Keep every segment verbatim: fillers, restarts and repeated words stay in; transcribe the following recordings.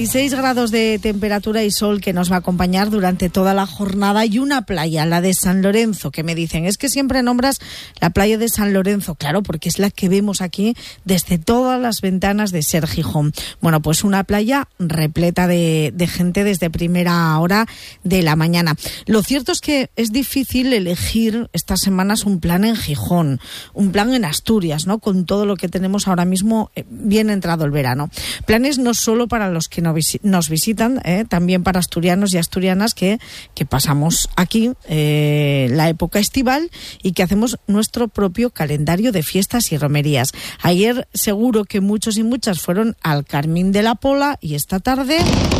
dieciséis grados de temperatura y sol que nos va a acompañar durante toda la jornada, y una playa, la de San Lorenzo, que me dicen, es que siempre nombras la playa de San Lorenzo. Claro, porque es la que vemos aquí desde todas las ventanas de Ser Gijón. Bueno, pues una playa repleta de, de gente desde primera hora de la mañana. Lo cierto es que es difícil elegir estas semanas un plan en Gijón, un plan en Asturias, ¿no? Con todo lo que tenemos ahora mismo, eh, bien entrado el verano. Planes no solo para los que no nos visitan, eh, también para asturianos y asturianas que, que pasamos aquí eh, la época estival y que hacemos nuestro propio calendario de fiestas y romerías. Ayer seguro que muchos y muchas fueron al Carmín de la Pola, y esta tarde...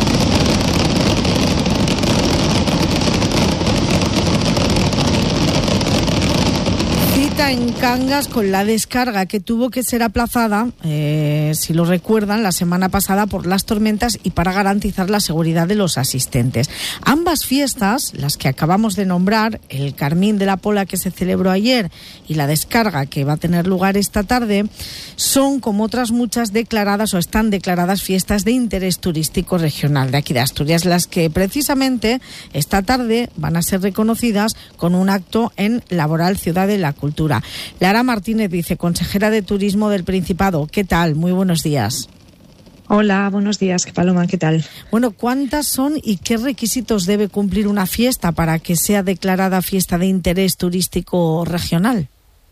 en Cangas con la descarga que tuvo que ser aplazada, eh, si lo recuerdan, la semana pasada por las tormentas y para garantizar la seguridad de los asistentes. Ambas fiestas, las que acabamos de nombrar, el Carmín de la Pola que se celebró ayer y la descarga que va a tener lugar esta tarde, son, como otras muchas, declaradas o están declaradas fiestas de interés turístico regional de aquí de Asturias, las que precisamente esta tarde van a ser reconocidas con un acto en Laboral Ciudad de la Cultura. Lara Martínez, viceconsejera de Turismo del Principado. ¿Qué tal? Muy buenos días. Hola, buenos días, Paloma, ¿qué tal? Bueno, ¿cuántas son y qué requisitos debe cumplir una fiesta para que sea declarada fiesta de interés turístico regional?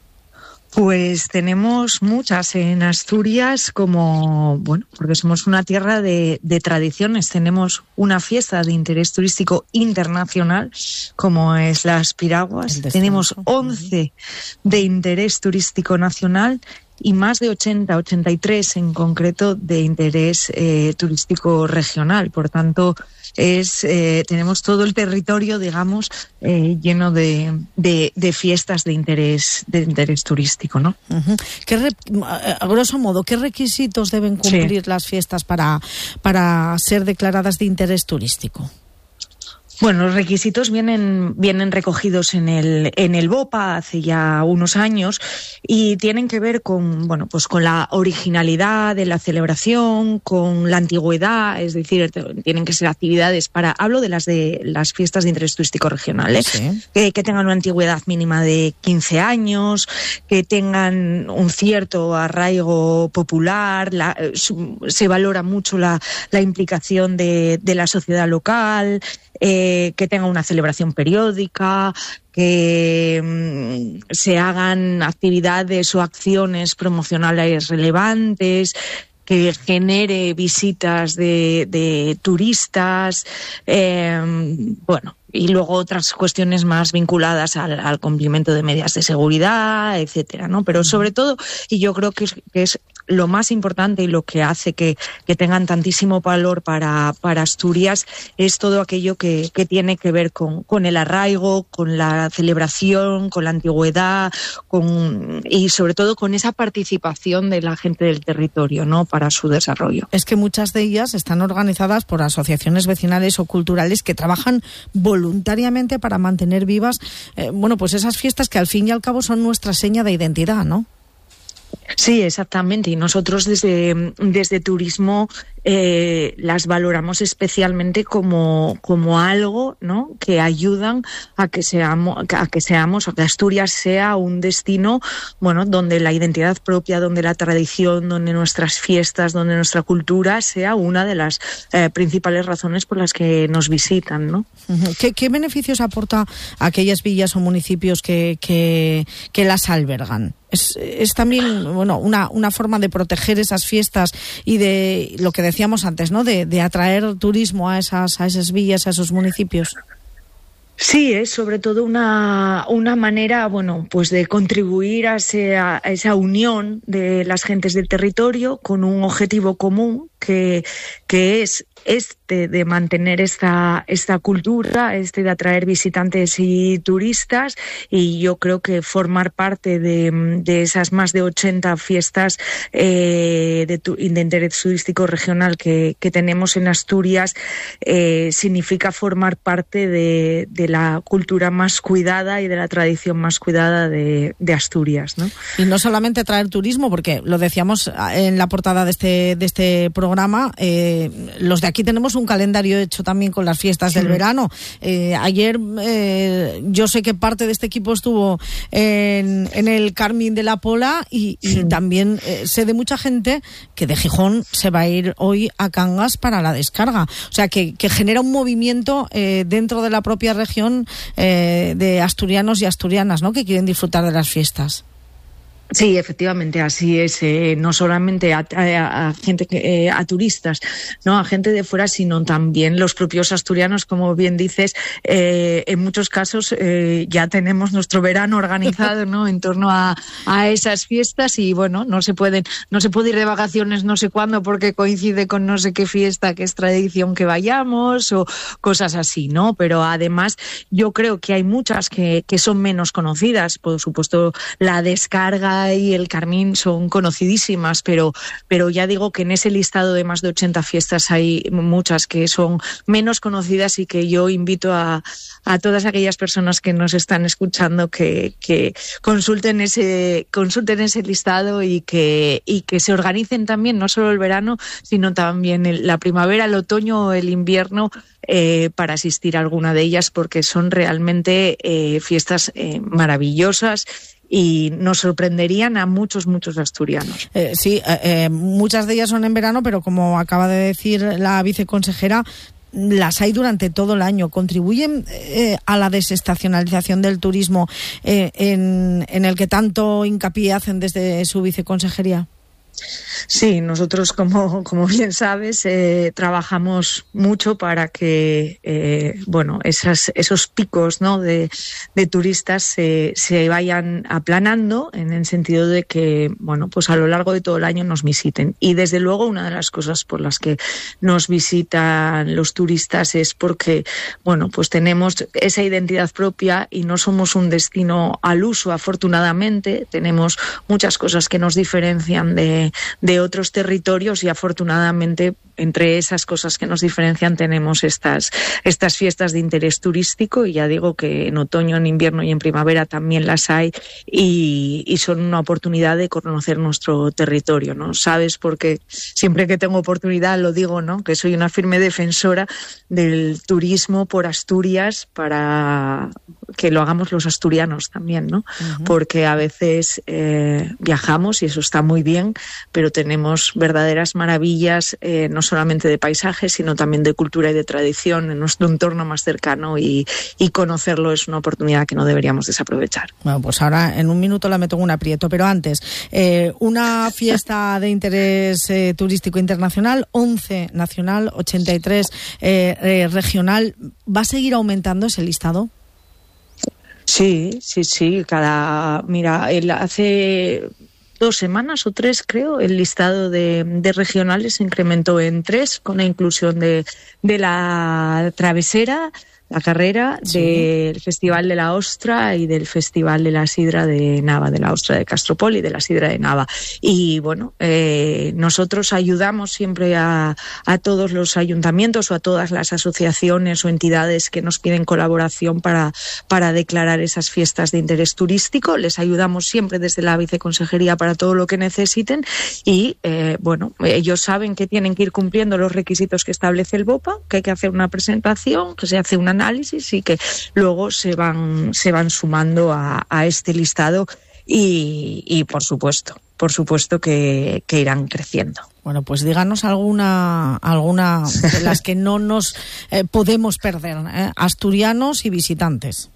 Pues tenemos muchas en Asturias, como, bueno, porque somos una tierra de, de tradiciones. Tenemos una fiesta de interés turístico internacional, como es las Piraguas. Tenemos once de interés turístico nacional y más de ochenta, ochenta y tres en concreto de interés eh, turístico regional. Por tanto, es eh, tenemos todo el territorio, digamos, eh, lleno de, de, de fiestas de interés de interés turístico, ¿no? Uh-huh. ¿Qué re, a grosso modo, ¿qué requisitos deben cumplir sí. las fiestas para, para ser declaradas de interés turístico? Bueno, los requisitos vienen vienen recogidos en el en el BOPA hace ya unos años y tienen que ver con, bueno, pues con la originalidad de la celebración, con la antigüedad, es decir, tienen que ser actividades para, hablo de las de las fiestas de interés turístico regional, ¿eh? Sí. que, que tengan una antigüedad mínima de quince años, que tengan un cierto arraigo popular, la, se valora mucho la, la implicación de, de la sociedad local, Eh, que tenga una celebración periódica, que mm, se hagan actividades o acciones promocionales relevantes, que genere visitas de, de turistas, eh, bueno, y luego otras cuestiones más vinculadas al, al cumplimiento de medidas de seguridad, etcétera, ¿no? Pero sobre todo, y yo creo que es, que es lo más importante y lo que hace que, que tengan tantísimo valor para, para Asturias, es todo aquello que, que tiene que ver con, con el arraigo, con la celebración, con la antigüedad, con, y sobre todo con esa participación de la gente del territorio, ¿no?, para su desarrollo. Es que muchas de ellas están organizadas por asociaciones vecinales o culturales que trabajan voluntariamente para mantener vivas, eh, bueno, pues esas fiestas que al fin y al cabo son nuestra seña de identidad, ¿no? Sí, exactamente. Y nosotros desde, desde Turismo eh, las valoramos especialmente como, como algo, ¿no?, que ayudan a que seamos, a que seamos, a que Asturias sea un destino, bueno, donde la identidad propia, donde la tradición, donde nuestras fiestas, donde nuestra cultura sea una de las eh, principales razones por las que nos visitan, ¿no? ¿Qué, qué beneficios aporta a aquellas villas o municipios que, que, que las albergan? Es, es también, bueno, una, una forma de proteger esas fiestas y de lo que decíamos antes, ¿no?, de, de atraer turismo a esas, a esas villas, a esos municipios. Sí, es sobre todo una, una manera, bueno, pues de contribuir a, ese, a esa unión de las gentes del territorio con un objetivo común que, que es este de mantener esta, esta cultura, este de atraer visitantes y turistas, y yo creo que formar parte de, de esas más de ochenta fiestas eh, de, tu, de interés turístico regional que, que tenemos en Asturias eh, significa formar parte de, de la cultura más cuidada y de la tradición más cuidada de, de Asturias, ¿no? Y no solamente traer turismo, porque lo decíamos en la portada de este de este programa, eh, los de aquí tenemos un calendario hecho también con las fiestas del sí. verano. Eh, ayer eh, yo sé que parte de este equipo estuvo en, en el Carmín de la Pola y, y sí. también eh, sé de mucha gente que de Gijón se va a ir hoy a Cangas para la descarga. O sea, que, que genera un movimiento eh, dentro de la propia región eh, de asturianos y asturianas, ¿no?, que quieren disfrutar de las fiestas. Sí, efectivamente, así es. Eh, no solamente a, a, a gente, que, eh, a turistas, no, a gente de fuera, sino también los propios asturianos, como bien dices. Eh, en muchos casos eh, ya tenemos nuestro verano organizado, ¿no?, en torno a, a esas fiestas y bueno, no se pueden, no se puede ir de vacaciones no sé cuándo porque coincide con no sé qué fiesta, que es tradición que vayamos o cosas así, ¿no? Pero además yo creo que hay muchas que, que son menos conocidas. Por supuesto, la descarga y el Carmín son conocidísimas, pero, pero ya digo que en ese listado de más de ochenta fiestas hay muchas que son menos conocidas y que yo invito a, a todas aquellas personas que nos están escuchando que, que consulten ese, consulten ese listado y que, y que se organicen también, no solo el verano, sino también el, la primavera, el otoño o el invierno, eh, para asistir a alguna de ellas, porque son realmente eh, fiestas eh, maravillosas y nos sorprenderían a muchos, muchos asturianos. Eh, sí, eh, eh, muchas de ellas son en verano, pero como acaba de decir la viceconsejera, las hay durante todo el año. ¿Contribuyen eh, a la desestacionalización del turismo eh, en, en el que tanto hincapié hacen desde su viceconsejería? Sí, nosotros, como, como bien sabes, eh, trabajamos mucho para que eh, bueno, esas, esos picos, ¿no?, de, de turistas se, se vayan aplanando, en el sentido de que, bueno, pues a lo largo de todo el año nos visiten. Y desde luego una de las cosas por las que nos visitan los turistas es porque, bueno, pues tenemos esa identidad propia y no somos un destino al uso, afortunadamente. Tenemos muchas cosas que nos diferencian de de otros territorios y afortunadamente entre esas cosas que nos diferencian tenemos estas, estas fiestas de interés turístico y ya digo que en otoño, en invierno y en primavera también las hay y, y son una oportunidad de conocer nuestro territorio, ¿no? Sabes, porque siempre que tengo oportunidad lo digo, ¿no?, que soy una firme defensora del turismo por Asturias para que lo hagamos los asturianos también, ¿no? Uh-huh. Porque a veces eh, viajamos y eso está muy bien, pero tenemos verdaderas maravillas, eh, no solamente de paisajes, sino también de cultura y de tradición en nuestro entorno más cercano y, y conocerlo es una oportunidad que no deberíamos desaprovechar. Bueno, pues ahora en un minuto la meto en un aprieto, pero antes, eh, una fiesta de interés eh, turístico internacional, once nacional, ochenta y tres eh, eh, regional. ¿Va a seguir aumentando ese listado? Sí, sí, sí. Cada, mira, el, hace dos semanas o tres, creo, el listado de, de regionales se incrementó en tres, con la inclusión de, de la travesera, la carrera, sí, del Festival de la Ostra y del Festival de la Sidra de Nava, de la Ostra de Castropol y de la Sidra de Nava. Y bueno, eh, nosotros ayudamos siempre a, a todos los ayuntamientos o a todas las asociaciones o entidades que nos piden colaboración para, para declarar esas fiestas de interés turístico. Les ayudamos siempre desde la viceconsejería para todo lo que necesiten y eh, bueno, ellos saben que tienen que ir cumpliendo los requisitos que establece el BOPA, que hay que hacer una presentación, que se hace una análisis y que luego se van se van sumando a, a este listado y, y por supuesto por supuesto que, que irán creciendo. Bueno, pues díganos alguna alguna de las que no nos eh, podemos perder, ¿eh? Asturianos y visitantes.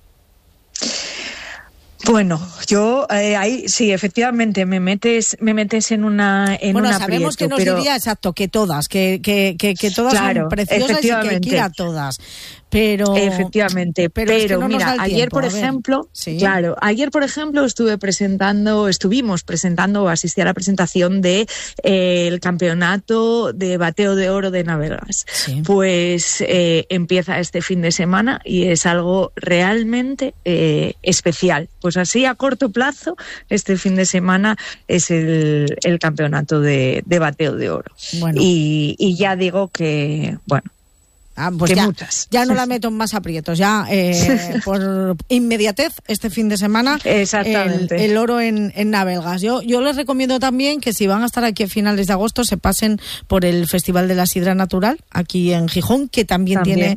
Bueno, yo eh, ahí sí, efectivamente me metes me metes en una en bueno, un sabemos aprieto, que nos pero... diría exacto que todas, que que que, que todas claro, son preciosas y que hay que ir a todas. Pero efectivamente, pero, pero es que no mira, ayer tiempo, por ejemplo, ¿sí? claro, ayer por ejemplo estuve presentando, estuvimos presentando, asistí a la presentación de eh, el campeonato de bateo de oro de Navegas. Sí. Pues eh, empieza este fin de semana y es algo realmente eh, especial. Pues así a corto plazo, este fin de semana es el, el campeonato de, de bateo de oro. Bueno. Y, y ya digo que, bueno, Ah, pues que ya, muchas. ya no la meto en más aprietos, ya eh, por inmediatez este fin de semana Exactamente. el, el oro en, en Navelgas. Yo, yo les recomiendo también que si van a estar aquí a finales de agosto se pasen por el Festival de la Sidra Natural aquí en Gijón, que también, también. tiene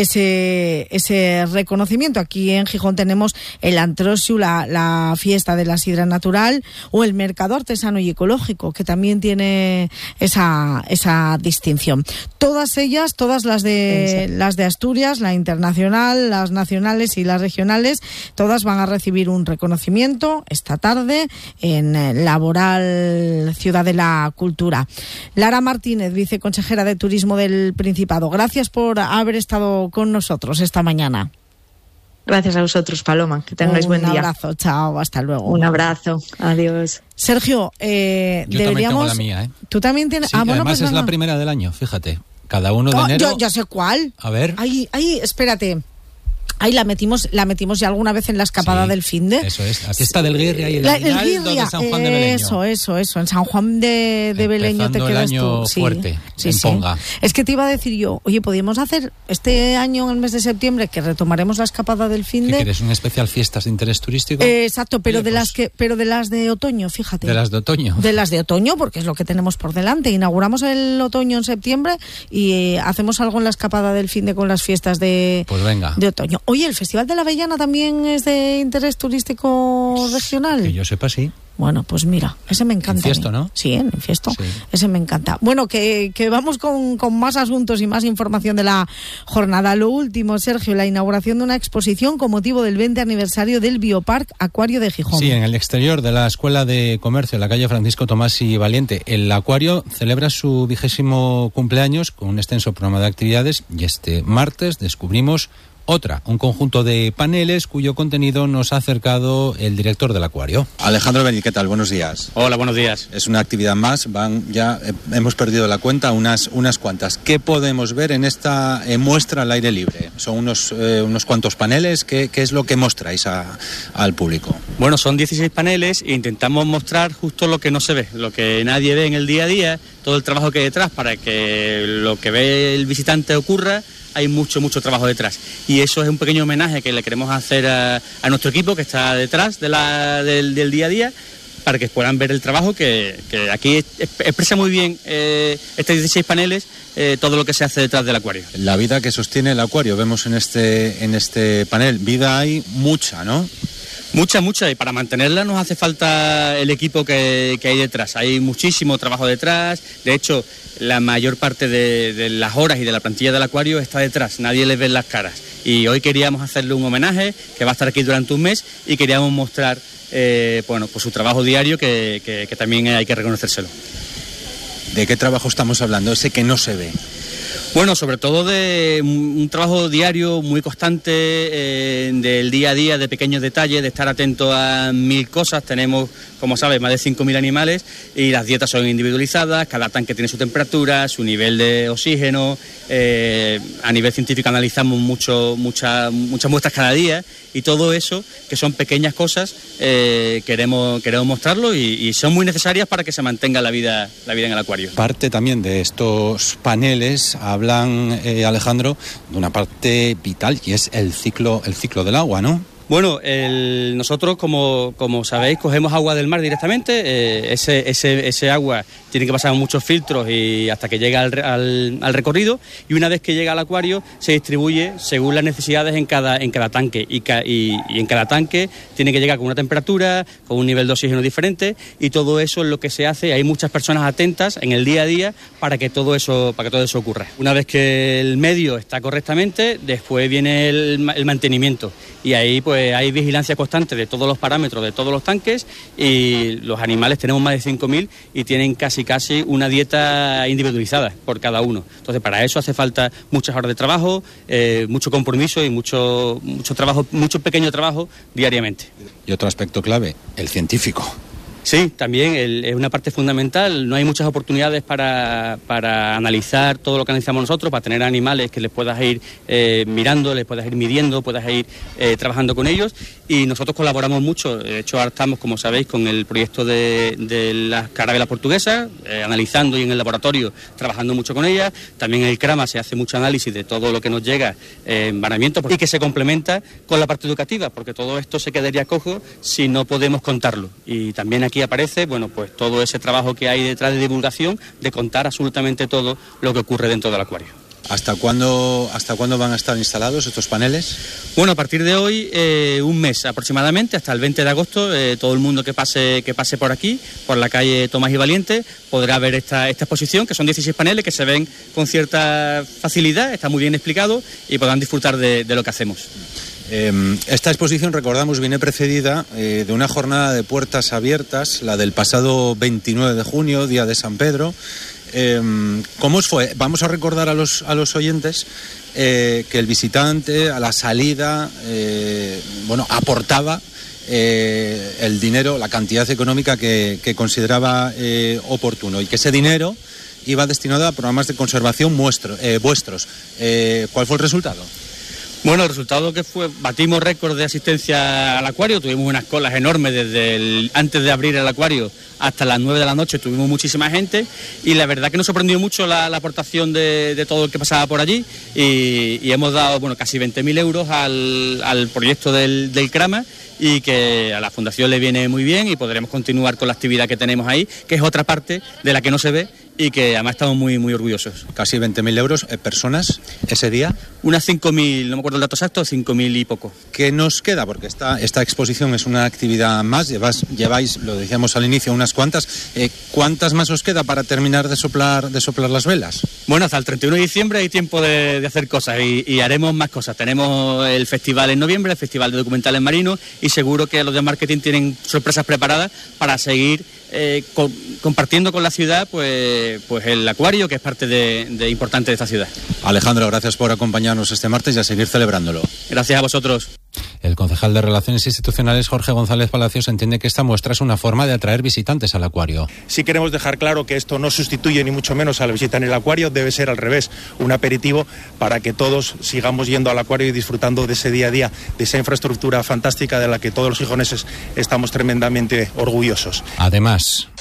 ese, ese reconocimiento. Aquí en Gijón tenemos el Antrosiu, la, la fiesta de la Sidra Natural, o el Mercado Artesano y Ecológico, que también tiene esa, esa distinción. Todas ellas, todas las de las de Asturias, la internacional, las nacionales y las regionales, todas van a recibir un reconocimiento esta tarde en Laboral Ciudad de la Cultura. Lara Martínez, viceconsejera de Turismo del Principado, gracias por haber estado con nosotros esta mañana. Gracias a vosotros, Paloma. Que tengáis un buen día. Un abrazo, chao, hasta luego. Un abrazo, adiós. Sergio, eh, Yo deberíamos... también tengo la mía, ¿eh? ¿Tú también tienes? Sí, ah, bueno, además pues es venga. la primera del año, fíjate. Cada uno de Oh, enero... yo, yo sé cuál. A ver. Ahí, ahí, espérate. Ahí la metimos, la metimos ya alguna vez en la escapada Sí, del finde. Eso es, la fiesta del Guirria y el La- aguinaldo de San Juan de Beleño. Eso, eso, eso. En San Juan de, de Beleño te Empezando el quedas año tú. Sí, fuerte, sí, en sí. Ponga. Es que te iba a decir yo, oye, podríamos hacer este año en el mes de septiembre que retomaremos la escapada del ¿Qué finde. quieres? ¿Un especial fiestas de interés turístico? Eh, exacto, pero Oye, de pues, las que, pero de las de otoño, fíjate. de las de otoño. De las de otoño, porque es lo que tenemos por delante. Inauguramos el otoño en septiembre y eh, hacemos algo en la escapada del finde con las fiestas de, Pues venga. de otoño. Oye, ¿el Festival de la Avellana también es de interés turístico regional? Que yo sepa, sí. Bueno, pues mira, ese me encanta. Infiesto, a mí. ¿no? Sí, en Infiesto. Sí. Ese me encanta. Bueno, que, que vamos con, con más asuntos y más información de la jornada. Lo último, Sergio, la inauguración de una exposición con motivo del veinte aniversario del Biopark Acuario de Gijón. Sí, en el exterior de la Escuela de Comercio, en la calle Francisco Tomás y Valiente. El acuario celebra su vigésimo cumpleaños con un extenso programa de actividades y este martes descubrimos otra, un conjunto de paneles cuyo contenido nos ha acercado el director del acuario. Alejandro Beni, ¿qué tal? Buenos días. Hola, buenos días. Es una actividad más, van ya eh, hemos perdido la cuenta, unas unas cuantas. ¿Qué podemos ver en esta eh, muestra al aire libre? Son unos eh, unos cuantos paneles. ¿Qué, qué es lo que mostráis a, al público? Bueno, son dieciséis paneles e intentamos mostrar justo lo que no se ve, lo que nadie ve en el día a día, todo el trabajo que hay detrás para que lo que ve el visitante ocurra. Hay mucho, mucho trabajo detrás. Y eso es un pequeño homenaje que le queremos hacer a, a nuestro equipo que está detrás de la, del, del día a día, para que puedan ver el trabajo que, que aquí expresa muy bien eh, estos dieciséis paneles, eh, todo lo que se hace detrás del acuario. La vida que sostiene el acuario, vemos en este, en este panel. Vida hay mucha, ¿no? Mucha, mucha, y para mantenerla nos hace falta el equipo que, que hay detrás. Hay muchísimo trabajo detrás. De hecho, la mayor parte de, de las horas y de la plantilla del acuario está detrás. Nadie les ve las caras. Y hoy queríamos hacerle un homenaje, que va a estar aquí durante un mes, y queríamos mostrar eh, bueno, pues su trabajo diario, que, que, que también hay que reconocérselo. ¿De qué trabajo estamos hablando? Ese que no se ve. Bueno, sobre todo de un trabajo diario muy constante, eh, del día a día, de pequeños detalles, de estar atento a mil cosas. Tenemos, como sabes, más de cinco mil animales y las dietas son individualizadas, cada tanque tiene su temperatura, su nivel de oxígeno. Eh, a nivel científico analizamos mucho, mucha, muchas muestras cada día y todo eso, que son pequeñas cosas, eh, queremos, queremos mostrarlo y, y son muy necesarias para que se mantenga la vida, la vida en el acuario. Parte también de estos paneles hablan, eh, Alejandro, de una parte vital y es el ciclo, el ciclo del agua, ¿no? Bueno, el, nosotros, como, como sabéis, cogemos agua del mar directamente. Eh, ese, ese, ese agua tiene que pasar muchos filtros y hasta que llega al, al, al recorrido. Y una vez que llega al acuario, se distribuye según las necesidades en cada, en cada tanque. Y, ca, y, y en cada tanque tiene que llegar con una temperatura, con un nivel de oxígeno diferente. Y todo eso es lo que se hace. Hay muchas personas atentas en el día a día para que todo eso, para que todo eso ocurra. Una vez que el medio está correctamente, después viene el, el mantenimiento. Y ahí pues hay vigilancia constante de todos los parámetros de todos los tanques y los animales tenemos más de cinco mil y tienen casi casi una dieta individualizada por cada uno. Entonces para eso hace falta muchas horas de trabajo, eh, mucho compromiso y mucho, mucho trabajo, mucho pequeño trabajo diariamente. Y otro aspecto clave, el científico. Sí, también el, es una parte fundamental. No hay muchas oportunidades para, para analizar todo lo que analizamos nosotros, para tener animales que les puedas ir eh, mirando, les puedas ir midiendo, puedas ir eh, trabajando con ellos, y nosotros colaboramos mucho. De hecho, ahora estamos, como sabéis, con el proyecto de, de las carabelas portuguesas, eh, analizando, y en el laboratorio trabajando mucho con ellas. También en el CRAMA se hace mucho análisis de todo lo que nos llega eh, en vanamiento, y que se complementa con la parte educativa, porque todo esto se quedaría cojo si no podemos contarlo. Y también aquí aparece, bueno, pues todo ese trabajo que hay detrás de divulgación, de contar absolutamente todo lo que ocurre dentro del acuario. ¿Hasta cuándo, hasta cuándo van a estar instalados estos paneles? Bueno, a partir de hoy, eh, un mes aproximadamente, hasta el veinte de agosto, eh, todo el mundo que pase que pase por aquí, por la calle Tomás y Valiente, podrá ver esta, esta exposición, que son dieciséis paneles que se ven con cierta facilidad, está muy bien explicado, y podrán disfrutar de, de lo que hacemos. Eh, esta exposición, recordamos, viene precedida eh, de una jornada de puertas abiertas, la del pasado veintinueve de junio, día de San Pedro. Eh, ¿Cómo os fue? Vamos a recordar a los, a los oyentes eh, que el visitante a la salida eh, bueno, aportaba eh, el dinero, la cantidad económica que, que consideraba eh, oportuno, y que ese dinero iba destinado a programas de conservación muestro, eh, vuestros. Eh, ¿Cuál fue el resultado? Bueno, el resultado que fue, batimos récord de asistencia al acuario, tuvimos unas colas enormes desde el, antes de abrir el acuario hasta las nueve de la noche, tuvimos muchísima gente, y la verdad que nos sorprendió mucho la, la aportación de, de todo el que pasaba por allí, y, y hemos dado, bueno, casi veinte mil euros al, al proyecto del, del CRAMA, y que a la Fundación le viene muy bien, y podremos continuar con la actividad que tenemos ahí, que es otra parte de la que no se ve, y que además estamos muy muy orgullosos. Casi veinte mil euros, eh, personas ese día. Unas cinco mil, no me acuerdo el dato exacto, cinco mil y poco. ¿Qué nos queda? Porque esta, esta exposición es una actividad más, llevas, lleváis, lo decíamos al inicio, unas cuantas. Eh, ¿Cuántas más os queda para terminar de soplar, de soplar las velas? Bueno, hasta el treinta y uno de diciembre hay tiempo de, de hacer cosas, y, y haremos más cosas. Tenemos el festival en noviembre, el festival de documentales marinos, y seguro que los de marketing tienen sorpresas preparadas para seguir Eh, co- compartiendo con la ciudad pues, pues el acuario, que es parte de, de importante de esta ciudad. Alejandro, gracias por acompañarnos este martes y a seguir celebrándolo. Gracias a vosotros. El concejal de Relaciones Institucionales, Jorge González Palacios, entiende que esta muestra es una forma de atraer visitantes al acuario. Sí queremos dejar claro que esto no sustituye ni mucho menos a la visita en el acuario, debe ser al revés, un aperitivo para que todos sigamos yendo al acuario y disfrutando de ese día a día, de esa infraestructura fantástica de la que todos los gijoneses estamos tremendamente orgullosos. Además,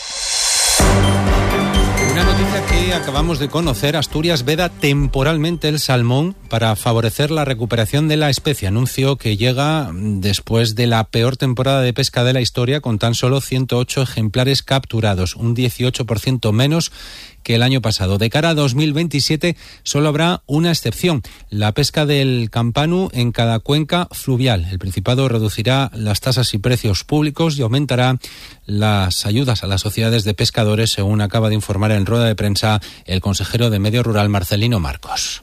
una noticia que acabamos de conocer: Asturias veda temporalmente el salmón para favorecer la recuperación de la especie, anuncio que llega después de la peor temporada de pesca de la historia, con tan solo ciento ocho ejemplares capturados, un dieciocho por ciento menos que el año pasado. De cara a dos mil veintisiete solo habrá una excepción: la pesca del campanu en cada cuenca fluvial. El Principado reducirá las tasas y precios públicos y aumentará las ayudas a las sociedades de pescadores, según acaba de informar en rueda de prensa el consejero de Medio Rural, Marcelino Marcos.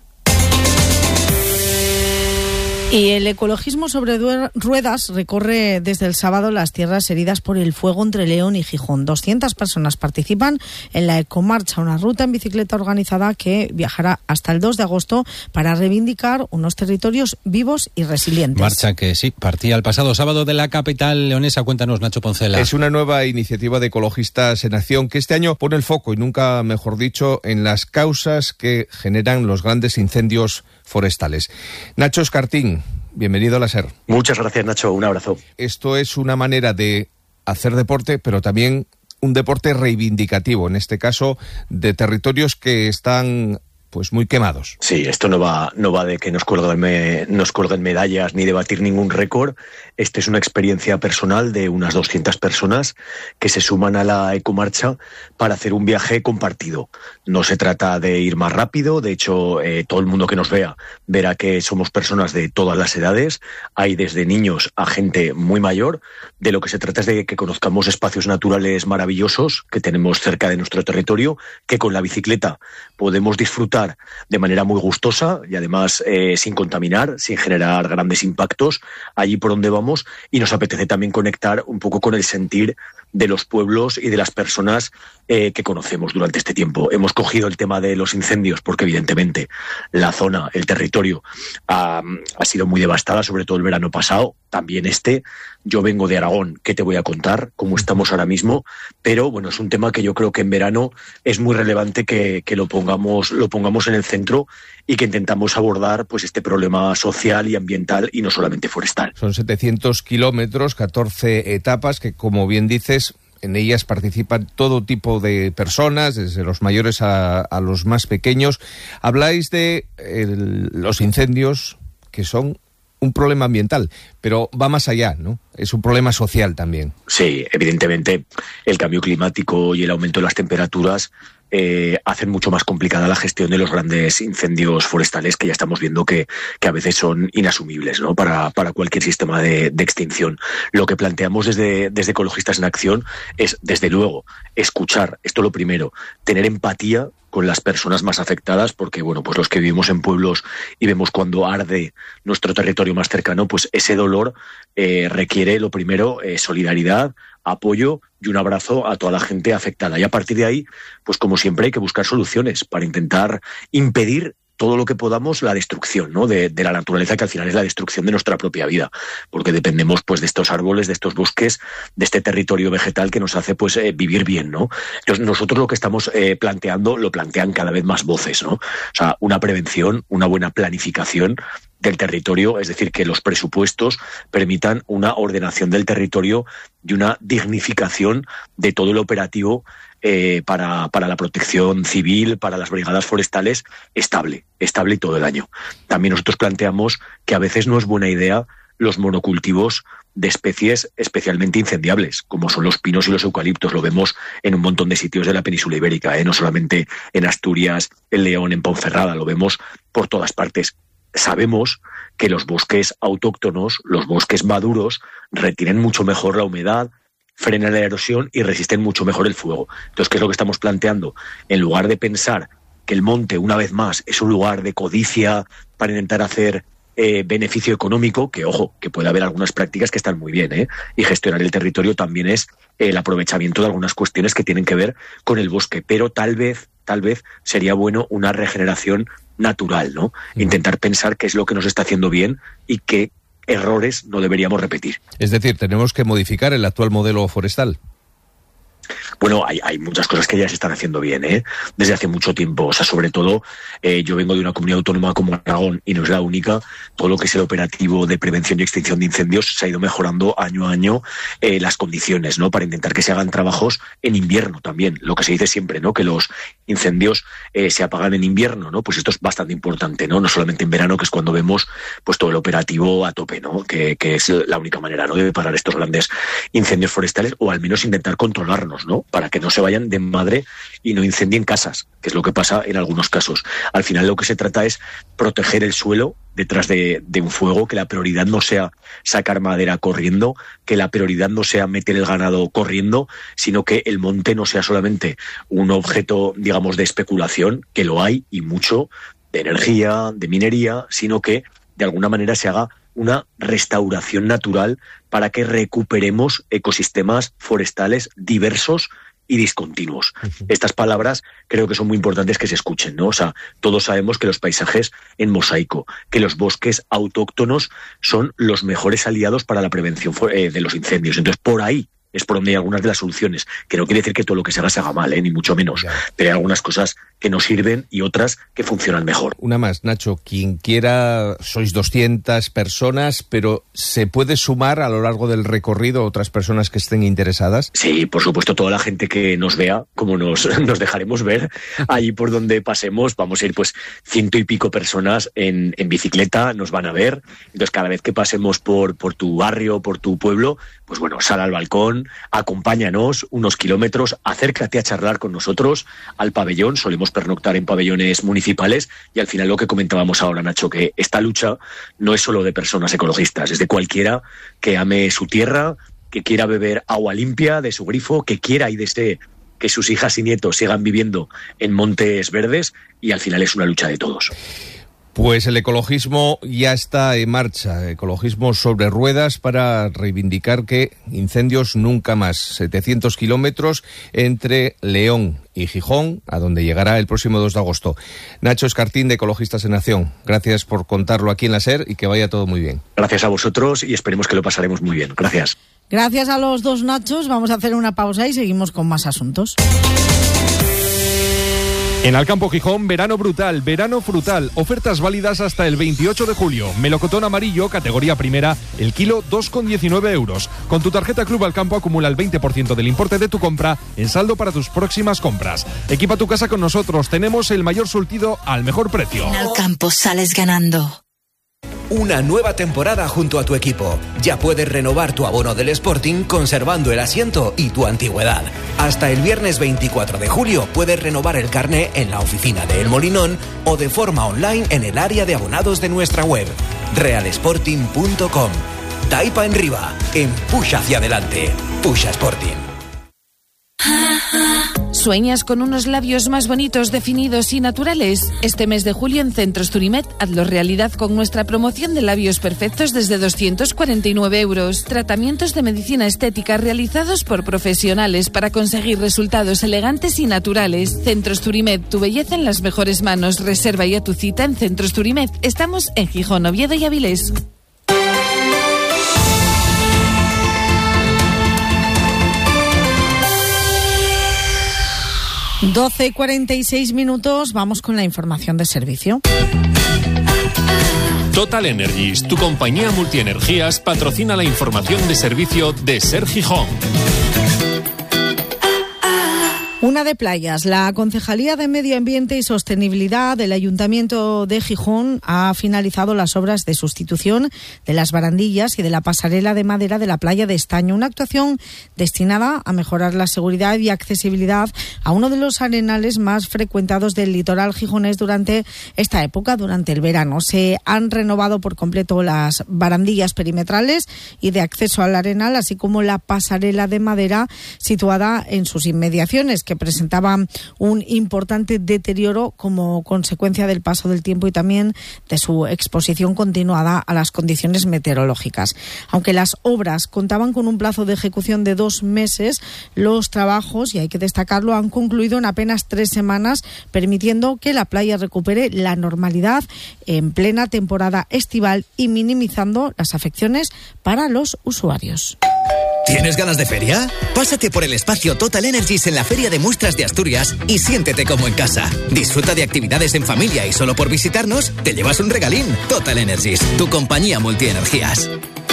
Y el ecologismo sobre ruedas recorre desde el sábado las tierras heridas por el fuego entre León y Gijón. doscientas personas participan en la Ecomarcha, una ruta en bicicleta organizada que viajará hasta el dos de agosto para reivindicar unos territorios vivos y resilientes. Marcha que sí, partía el pasado sábado de la capital leonesa. Cuéntanos, Nacho Poncela. Es una nueva iniciativa de ecologistas en acción que este año pone el foco, y nunca mejor dicho, en las causas que generan los grandes incendios forestales. Nacho Escartín, bienvenido a la SER. Muchas gracias, Nacho, un abrazo. Esto es una manera de hacer deporte, pero también un deporte reivindicativo, en este caso de territorios que están pues muy quemados. Sí, esto no va no va de que nos cuelguen, me, nos cuelguen medallas ni de batir ningún récord. Esta es una experiencia personal de unas doscientas personas que se suman a la Ecomarcha para hacer un viaje compartido. No se trata de ir más rápido, de hecho eh, todo el mundo que nos vea verá que somos personas de todas las edades, hay desde niños a gente muy mayor. De lo que se trata es de que conozcamos espacios naturales maravillosos que tenemos cerca de nuestro territorio, que con la bicicleta podemos disfrutar de manera muy gustosa y además eh, sin contaminar, sin generar grandes impactos allí por donde vamos, y nos apetece también conectar un poco con el sentir de los pueblos y de las personas eh, que conocemos durante este tiempo. Hemos cogido el tema de los incendios porque evidentemente la zona, el territorio ha, ha sido muy devastada, sobre todo el verano pasado, también este. Yo vengo de Aragón, ¿qué te voy a contar? ¿Cómo estamos ahora mismo? Pero bueno, es un tema que yo creo que en verano es muy relevante que, que lo pongamos, lo pongamos en el centro y que intentamos abordar pues este problema social y ambiental y no solamente forestal. Son setecientos kilómetros, catorce etapas que, como bien dices, en ellas participan todo tipo de personas, desde los mayores a, a los más pequeños. Habláis de el, los incendios, que son un problema ambiental, pero va más allá, ¿no? Es un problema social también. Sí, evidentemente el cambio climático y el aumento de las temperaturas eh, hacen mucho más complicada la gestión de los grandes incendios forestales que ya estamos viendo que, que a veces son inasumibles, ¿no? Para, para cualquier sistema de, de extinción. Lo que planteamos desde, desde Ecologistas en Acción es, desde luego, escuchar, esto lo primero, tener empatía con las personas más afectadas, porque bueno, pues los que vivimos en pueblos y vemos cuando arde nuestro territorio más cercano, pues ese dolor eh, requiere, lo primero, eh, solidaridad, apoyo y un abrazo a toda la gente afectada. Y a partir de ahí, pues como siempre, hay que buscar soluciones para intentar impedir todo lo que podamos la destrucción, ¿no? de, de la naturaleza, que al final es la destrucción de nuestra propia vida, porque dependemos pues de estos árboles, de estos bosques, de este territorio vegetal que nos hace pues eh, vivir bien, ¿no? Entonces nosotros lo que estamos eh, planteando, lo plantean cada vez más voces, ¿no? O sea, una prevención, una buena planificación del territorio, es decir, que los presupuestos permitan una ordenación del territorio y una dignificación de todo el operativo eh, para, para la protección civil, para las brigadas forestales, estable, estable todo el año. También nosotros planteamos que a veces no es buena idea los monocultivos de especies especialmente incendiables, como son los pinos y los eucaliptos. Lo vemos en un montón de sitios de la península ibérica, ¿eh? No solamente en Asturias, en León, en Ponferrada, lo vemos por todas partes. Sabemos que los bosques autóctonos, los bosques maduros, retienen mucho mejor la humedad, frenan la erosión y resisten mucho mejor el fuego. Entonces, ¿qué es lo que estamos planteando? En lugar de pensar que el monte, una vez más, es un lugar de codicia para intentar hacer eh, beneficio económico, que ojo, que puede haber algunas prácticas que están muy bien, ¿eh? Y gestionar el territorio también es el aprovechamiento de algunas cuestiones que tienen que ver con el bosque, pero tal vez, tal vez sería bueno una regeneración natural, ¿no? Intentar pensar qué es lo que nos está haciendo bien y qué errores no deberíamos repetir. Es decir, tenemos que modificar el actual modelo forestal. Bueno, hay, hay muchas cosas que ya se están haciendo bien, ¿eh? Desde hace mucho tiempo. O sea, sobre todo, eh, yo vengo de una comunidad autónoma como Aragón y no es la única. Todo lo que es el operativo de prevención y extinción de incendios se ha ido mejorando año a año eh, las condiciones, ¿no? Para intentar que se hagan trabajos en invierno también. Lo que se dice siempre, ¿no? Que los incendios eh, se apagan en invierno, ¿no? Pues esto es bastante importante, ¿no? No solamente en verano, que es cuando vemos pues todo el operativo a tope, ¿no? Que, que es la única manera, ¿no? De parar estos grandes incendios forestales o al menos intentar controlarnos, ¿no? Para que no se vayan de madre y no incendien casas, que es lo que pasa en algunos casos. Al final lo que se trata es proteger el suelo detrás de, de un fuego, que la prioridad no sea sacar madera corriendo, que la prioridad no sea meter el ganado corriendo, sino que el monte no sea solamente un objeto, digamos, de especulación, que lo hay y mucho, de energía, de minería, sino que de alguna manera se haga una restauración natural para que recuperemos ecosistemas forestales diversos y discontinuos. Uh-huh. Estas palabras creo que son muy importantes que se escuchen, ¿no? O sea, todos sabemos que los paisajes en mosaico, que los bosques autóctonos son los mejores aliados para la prevención eh, de los incendios. Entonces, por ahí es por donde hay algunas de las soluciones, que no quiere decir que todo lo que se haga se haga mal, ¿eh? Ni mucho menos, yeah. Pero hay algunas cosas que no sirven y otras que funcionan mejor. Una más, Nacho, quien quiera, sois doscientas personas, pero ¿se puede sumar a lo largo del recorrido otras personas que estén interesadas? Sí, por supuesto, toda la gente que nos vea, como nos, nos dejaremos ver, allí por donde pasemos, vamos a ir pues ciento y pico personas en, en bicicleta, nos van a ver, entonces cada vez que pasemos por, por tu barrio, por tu pueblo, pues bueno, sal al balcón, acompáñanos unos kilómetros, acércate a charlar con nosotros al pabellón. Solemos pernoctar en pabellones municipales y al final lo que comentábamos ahora, Nacho, que esta lucha no es solo de personas ecologistas, es de cualquiera que ame su tierra, que quiera beber agua limpia de su grifo, que quiera y desee que sus hijas y nietos sigan viviendo en montes verdes, y al final es una lucha de todos. Pues el ecologismo ya está en marcha, ecologismo sobre ruedas para reivindicar que incendios nunca más. setecientos kilómetros entre León y Gijón, a donde llegará el próximo dos de agosto. Nacho Escartín, de Ecologistas en Acción, gracias por contarlo aquí en la SER y que vaya todo muy bien. Gracias a vosotros y esperemos que lo pasaremos muy bien. Gracias. Gracias a los dos Nachos. Vamos a hacer una pausa y seguimos con más asuntos. En Alcampo Gijón, verano brutal, verano frutal, ofertas válidas hasta el veintiocho de julio. Melocotón amarillo, categoría primera, el kilo dos con diecinueve euros. Con tu tarjeta Club Alcampo acumula el veinte por ciento del importe de tu compra en saldo para tus próximas compras. Equipa tu casa con nosotros, tenemos el mayor surtido al mejor precio. En Alcampo sales ganando. Una nueva temporada junto a tu equipo. Ya puedes renovar tu abono del Sporting conservando el asiento y tu antigüedad. Hasta el viernes veinticuatro de julio puedes renovar el carné en la oficina de El Molinón o de forma online en el área de abonados de nuestra web, real sporting punto com. Taipa en Riva, empuja hacia adelante. Puxa Sporting. ¿Sueñas con unos labios más bonitos, definidos y naturales? Este mes de julio en Centros Turimet, hazlo realidad con nuestra promoción de labios perfectos desde doscientos cuarenta y nueve euros. Tratamientos de medicina estética realizados por profesionales para conseguir resultados elegantes y naturales. Centros Turimet, tu belleza en las mejores manos. Reserva ya tu cita en Centros Turimet. Estamos en Gijón, Oviedo y Avilés. doce y cuarenta y seis minutos, vamos con la información de servicio. Total Energies, tu compañía multienergías, patrocina la información de servicio de SER Gijón. Una de playas. La Concejalía de Medio Ambiente y Sostenibilidad del Ayuntamiento de Gijón ha finalizado las obras de sustitución de las barandillas y de la pasarela de madera de la playa de Estaño. Una actuación destinada a mejorar la seguridad y accesibilidad a uno de los arenales más frecuentados del litoral gijonés durante esta época, durante el verano. Se han renovado por completo las barandillas perimetrales y de acceso al arenal, así como la pasarela de madera situada en sus inmediaciones, que presentaban un importante deterioro como consecuencia del paso del tiempo y también de su exposición continuada a las condiciones meteorológicas. Aunque las obras contaban con un plazo de ejecución de dos meses, los trabajos, y hay que destacarlo, han concluido en apenas tres semanas, permitiendo que la playa recupere la normalidad en plena temporada estival y minimizando las afecciones para los usuarios. ¿Tienes ganas de feria? Pásate por el espacio Total Energies en la Feria de Muestras de Asturias y siéntete como en casa. Disfruta de actividades en familia y solo por visitarnos te llevas un regalín. Total Energies, tu compañía multienergías.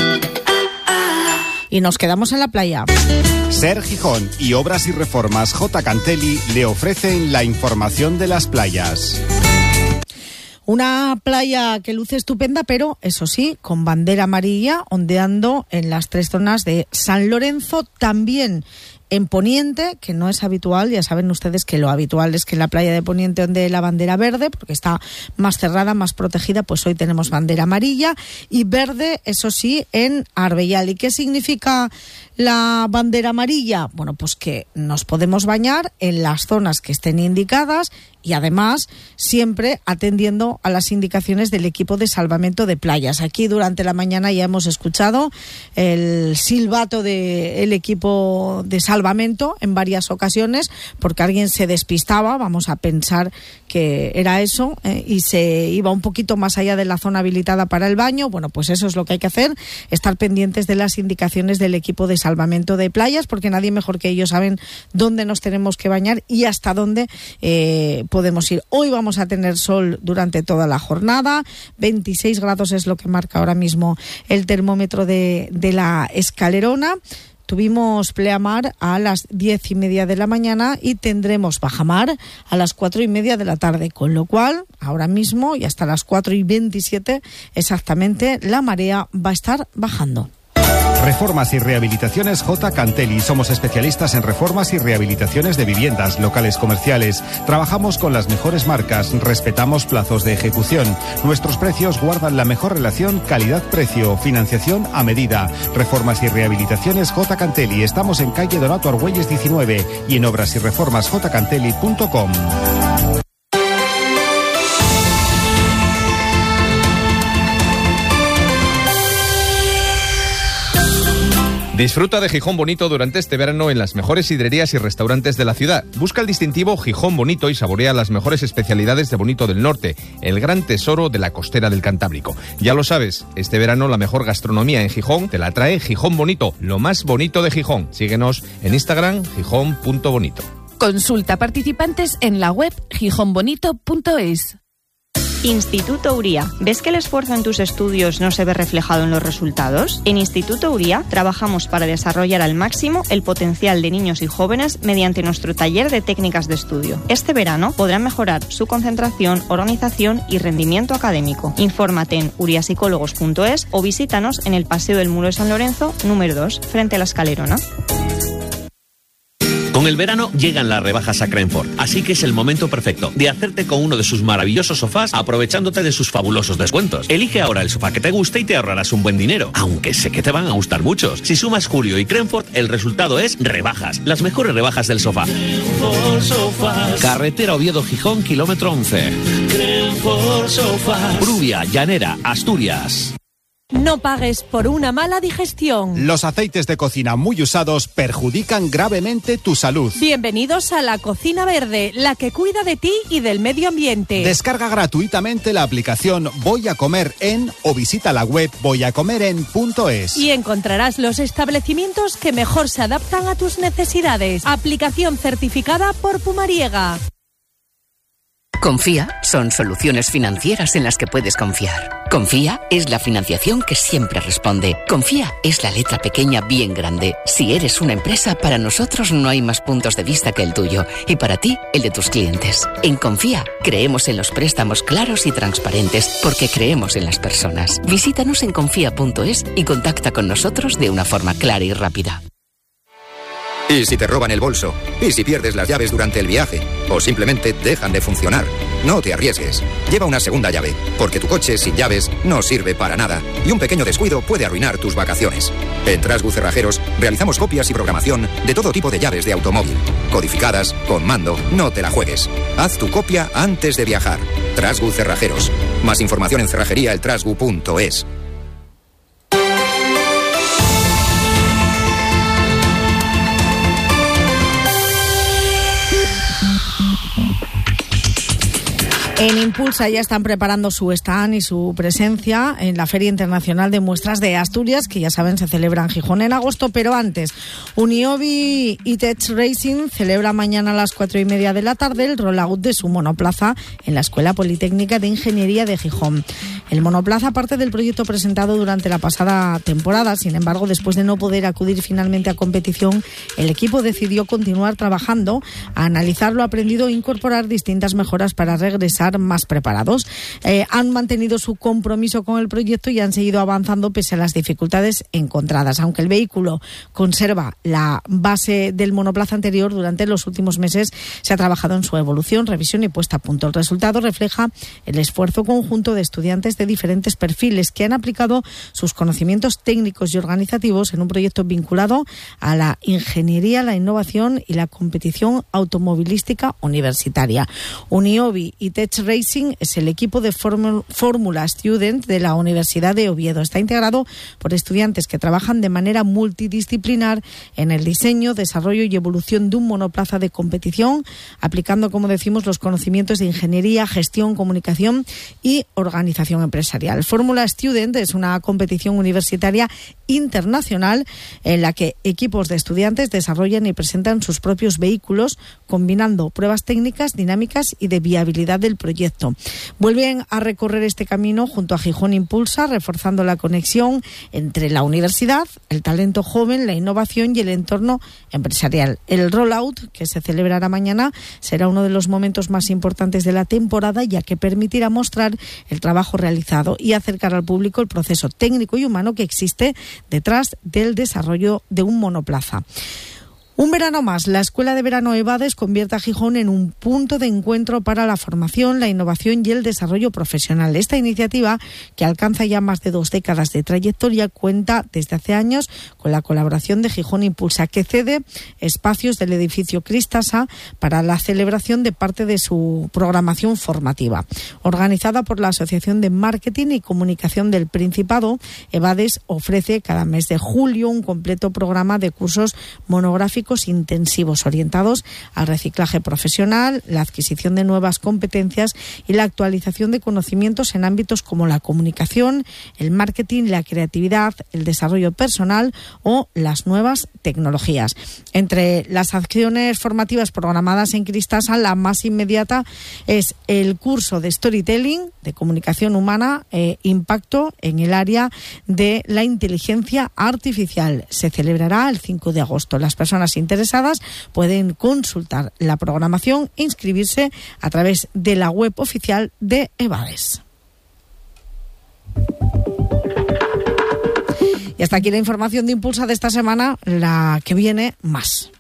Y nos quedamos en la playa. SER Gijón y Obras y Reformas J. Cantelli le ofrecen la información de las playas. Una playa que luce estupenda, pero eso sí, con bandera amarilla, ondeando en las tres zonas de San Lorenzo, también en Poniente, que no es habitual. Ya saben ustedes que lo habitual es que en la playa de Poniente ondee la bandera verde, porque está más cerrada, más protegida. Pues hoy tenemos bandera amarilla y verde, eso sí, en Arbellal. ¿Y qué significa la bandera amarilla? Bueno, pues que nos podemos bañar en las zonas que estén indicadas y además siempre atendiendo a las indicaciones del equipo de salvamento de playas. Aquí durante la mañana ya hemos escuchado el silbato del equipo de salvamento en varias ocasiones, porque alguien se despistaba, vamos a pensar que era eso, eh, y se iba un poquito más allá de la zona habilitada para el baño. Bueno, pues eso es lo que hay que hacer, estar pendientes de las indicaciones del equipo de salvamento de playas, porque nadie mejor que ellos saben dónde nos tenemos que bañar y hasta dónde eh, podemos ir. Hoy vamos a tener sol durante toda la jornada, veintiséis grados es lo que marca ahora mismo el termómetro de, de la Escalerona. Tuvimos pleamar a las diez y media de la mañana y tendremos bajamar a las cuatro y media de la tarde, con lo cual ahora mismo y hasta las cuatro y veintisiete exactamente la marea va a estar bajando. Reformas y Rehabilitaciones J. Cantelli. Somos especialistas en reformas y rehabilitaciones de viviendas, locales comerciales. Trabajamos con las mejores marcas, respetamos plazos de ejecución. Nuestros precios guardan la mejor relación calidad-precio, financiación a medida. Reformas y Rehabilitaciones J. Cantelli. Estamos en calle Donato Argüelles diecinueve y en obras y reformas j. j. cantelli punto com. Disfruta de Gijón Bonito durante este verano en las mejores sidrerías y restaurantes de la ciudad. Busca el distintivo Gijón Bonito y saborea las mejores especialidades de Bonito del Norte, el gran tesoro de la costera del Cantábrico. Ya lo sabes, este verano la mejor gastronomía en Gijón te la trae Gijón Bonito, lo más bonito de Gijón. Síguenos en Instagram, gijón punto bonito. Consulta participantes en la web gijón bonito punto es. Instituto Uría. ¿Ves que el esfuerzo en tus estudios no se ve reflejado en los resultados? En Instituto Uría trabajamos para desarrollar al máximo el potencial de niños y jóvenes mediante nuestro taller de técnicas de estudio. Este verano podrán mejorar su concentración, organización y rendimiento académico. Infórmate en uriapsicólogos punto es o visítanos en el Paseo del Muro de San Lorenzo, número dos, frente a la Escalerona. Con el verano llegan las rebajas a Crenford, así que es el momento perfecto de hacerte con uno de sus maravillosos sofás aprovechándote de sus fabulosos descuentos. Elige ahora el sofá que te guste y te ahorrarás un buen dinero, aunque sé que te van a gustar muchos. Si sumas Julio y Crenford, el resultado es rebajas, las mejores rebajas del sofá. Carretera Oviedo-Gijón, kilómetro once. Brubia, Llanera, Asturias. No pagues por una mala digestión. Los aceites de cocina muy usados perjudican gravemente tu salud. Bienvenidos a la Cocina Verde, la que cuida de ti y del medio ambiente. Descarga gratuitamente la aplicación Voy a Comer En o visita la web voy a comer en punto es. Y encontrarás los establecimientos que mejor se adaptan a tus necesidades. Aplicación certificada por Pumariega. Confía son soluciones financieras en las que puedes confiar. Confía es la financiación que siempre responde. Confía es la letra pequeña bien grande. Si eres una empresa, para nosotros no hay más puntos de vista que el tuyo y para ti, el de tus clientes. En Confía creemos en los préstamos claros y transparentes porque creemos en las personas. Visítanos en confía punto es y contacta con nosotros de una forma clara y rápida. ¿Y si te roban el bolso? ¿Y si pierdes las llaves durante el viaje? ¿O simplemente dejan de funcionar? No te arriesgues. Lleva una segunda llave, porque tu coche sin llaves no sirve para nada y un pequeño descuido puede arruinar tus vacaciones. En Trasgu Cerrajeros realizamos copias y programación de todo tipo de llaves de automóvil. Codificadas, con mando, no te la juegues. Haz tu copia antes de viajar. Trasgu Cerrajeros. Más información en cerrajería el trasgu punto es. En Impulsa ya están preparando su stand y su presencia en la Feria Internacional de Muestras de Asturias, que ya saben se celebra en Gijón en agosto, pero antes, Uniobi y Tech Racing celebra mañana a las cuatro y media de la tarde el rollout de su monoplaza en la Escuela Politécnica de Ingeniería de Gijón. El monoplaza parte del proyecto presentado durante la pasada temporada, sin embargo, después de no poder acudir finalmente a competición, el equipo decidió continuar trabajando, a analizar lo aprendido e incorporar distintas mejoras para regresar más preparados. Eh, han mantenido su compromiso con el proyecto y han seguido avanzando pese a las dificultades encontradas. Aunque el vehículo conserva la base del monoplaza anterior, durante los últimos meses se ha trabajado en su evolución, revisión y puesta a punto. El resultado refleja el esfuerzo conjunto de estudiantes de diferentes perfiles que han aplicado sus conocimientos técnicos y organizativos en un proyecto vinculado a la ingeniería, la innovación y la competición automovilística universitaria. Uniobi y Tech Racing es el equipo de Fórmula Student de la Universidad de Oviedo. Está integrado por estudiantes que trabajan de manera multidisciplinar en el diseño, desarrollo y evolución de un monoplaza de competición, aplicando, como decimos, los conocimientos de ingeniería, gestión, comunicación y organización empresarial. Fórmula Student es una competición universitaria internacional en la que equipos de estudiantes desarrollan y presentan sus propios vehículos, combinando pruebas técnicas, dinámicas y de viabilidad del proyecto. Vuelven a recorrer este camino junto a Gijón Impulsa, reforzando la conexión entre la universidad, el talento joven, la innovación y el entorno empresarial. El rollout, que se celebrará mañana, será uno de los momentos más importantes de la temporada, ya que permitirá mostrar el trabajo realizado y acercar al público el proceso técnico y humano que existe detrás del desarrollo de un monoplaza. Un verano más, la Escuela de Verano EVADES convierte a Gijón en un punto de encuentro para la formación, la innovación y el desarrollo profesional. Esta iniciativa, que alcanza ya más de dos décadas de trayectoria, cuenta desde hace años con la colaboración de Gijón Impulsa, que cede espacios del edificio Cristasa para la celebración de parte de su programación formativa. Organizada por la Asociación de Marketing y Comunicación del Principado, EVADES ofrece cada mes de julio un completo programa de cursos monográficos intensivos orientados al reciclaje profesional, la adquisición de nuevas competencias y la actualización de conocimientos en ámbitos como la comunicación, el marketing, la creatividad, el desarrollo personal o las nuevas tecnologías. Entre las acciones formativas programadas en Cristasa, la más inmediata es el curso de Storytelling, de comunicación humana, e impacto en el área de la inteligencia artificial. Se celebrará el cinco de agosto. Las personas interesadas pueden consultar la programación e inscribirse a través de la web oficial de EVADES. Y hasta aquí la información de Impulsa de esta semana, la que viene más.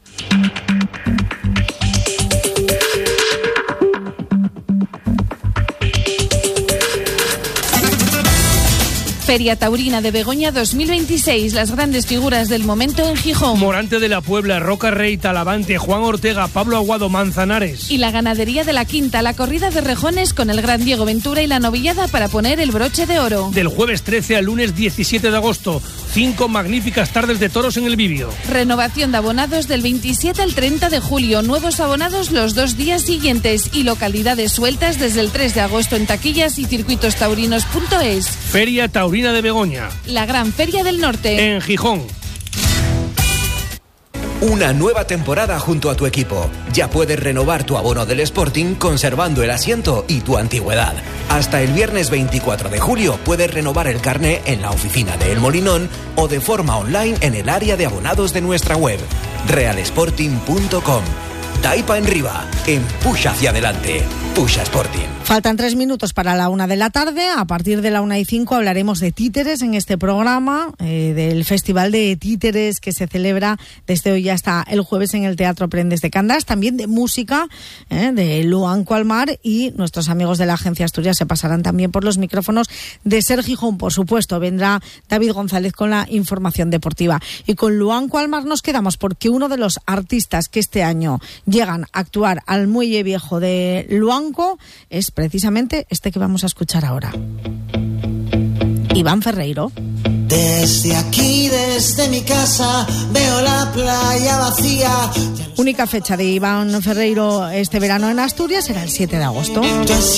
Feria Taurina de Begoña dos mil veintiséis, las grandes figuras del momento en Gijón. Morante de la Puebla, Roca Rey, Talavante, Juan Ortega, Pablo Aguado, Manzanares. Y la ganadería de la Quinta, la corrida de rejones con el gran Diego Ventura y la novillada para poner el broche de oro. Del jueves trece al lunes diecisiete de agosto, cinco magníficas tardes de toros en el Bibio. Renovación de abonados del veintisiete al treinta de julio, nuevos abonados los dos días siguientes y localidades sueltas desde el tres de agosto en taquillas y circuitos taurinos punto es. Feria Taurina de Begoña, la gran feria del norte, en Gijón. Una nueva temporada junto a tu equipo. Ya puedes renovar tu abono del Sporting conservando el asiento y tu antigüedad. Hasta el viernes veinticuatro de julio puedes renovar el carné en la oficina de El Molinón o de forma online en el área de abonados de nuestra web, real sporting punto com. Taipa en Riva, empuja hacia adelante. Pusha Sporting. Faltan tres minutos para la una de la tarde. A partir de la una y cinco hablaremos de títeres en este programa, eh, del Festival de Títeres que se celebra desde hoy hasta el jueves en el Teatro Prendes de Candás. También de música, eh, de Luanco al Mar, y nuestros amigos de la Agencia Asturias se pasarán también por los micrófonos de Ser Gijón. Por supuesto, vendrá David González con la información deportiva. Y con Luanco al Mar nos quedamos porque uno de los artistas que este año llegan a actuar al Muelle Viejo de Luanco es precisamente este que vamos a escuchar ahora. Iván Ferreiro. Desde aquí, desde mi casa, veo la playa vacía. Única fecha de Iván Ferreiro este verano en Asturias será el siete de agosto.